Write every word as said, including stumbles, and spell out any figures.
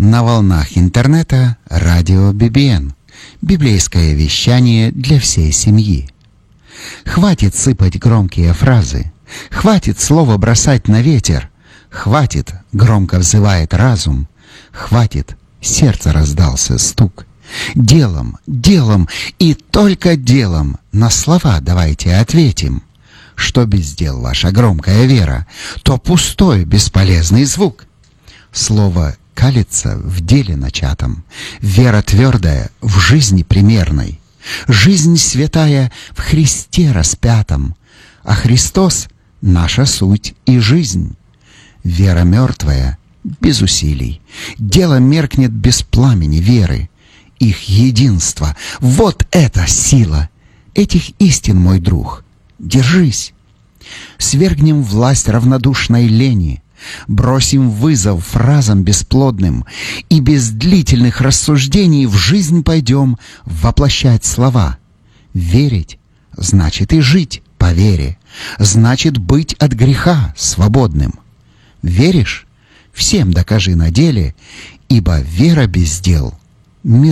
На волнах интернета радио би би эн. Библейское вещание для всей семьи. Хватит сыпать громкие фразы. Хватит слово бросать на ветер. Хватит, громко взывает разум. Хватит, сердце раздался стук. Делом, делом и только делом на слова давайте ответим. Что без дел ваша громкая вера, то пустой бесполезный звук. Слово калится в деле начатом, вера твердая в жизни примерной, жизнь святая в Христе распятом, а Христос — наша суть и жизнь. Вера мертвая без усилий, дело меркнет без пламени веры. Их единство — вот эта сила! Этих истин, мой друг, держись! Свергнем власть равнодушной лени, бросим вызов фразам бесплодным и без длительных рассуждений в жизнь пойдем воплощать слова. Верить — значит и жить по вере, значит быть от греха свободным. Веришь? Всем докажи на деле, ибо вера без дел —